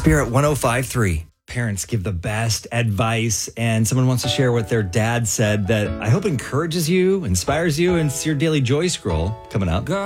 Spirit 105.3. Parents give the best advice, and someone wants to share what their dad said that I hope encourages you, inspires you, and it's your daily joy scroll coming up.